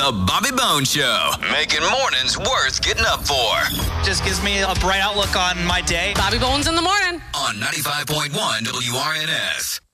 The Bobby Bones Show, making mornings worth getting up for. Just gives me a bright outlook on my day. Bobby Bones in the morning. On 95.1 WRNS.